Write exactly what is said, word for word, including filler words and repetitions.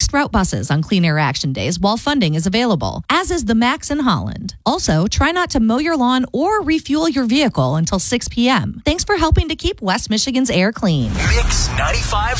fixed route buses on Clean Air Action Days while funding is available, as is the Max in Holland. Also, try not to mow your lawn or refuel your vehicle until six p.m. Thanks for helping to keep West Michigan's air clean. Mix ninety-five.